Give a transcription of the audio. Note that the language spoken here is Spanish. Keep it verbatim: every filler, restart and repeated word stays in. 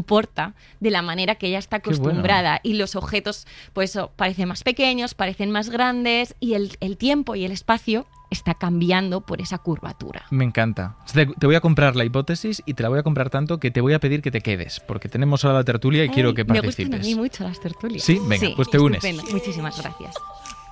comporta de la manera que ella está acostumbrada. Y los objetos, pues eso, parecen más pequeños, parecen más grandes y el, el tiempo y el espacio está cambiando por esa curvatura. Me encanta. Te, te voy a comprar la hipótesis y te la voy a comprar tanto que te voy a pedir que te quedes, porque tenemos ahora la tertulia y Ay, quiero que participes. Me gustan a mí mucho las tertulias. Sí, venga, sí, pues te unes. Estupendo. Muchísimas gracias.